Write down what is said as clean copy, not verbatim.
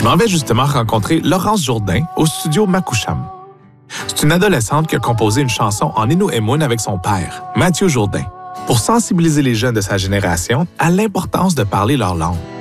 Je m'en vais justement rencontrer Laurence Jourdain au studio Makoucham. C'est une adolescente qui a composé une chanson en Innu-Imoun avec son père, Mathieu Jourdain, pour sensibiliser les jeunes de sa génération à l'importance de parler leur langue.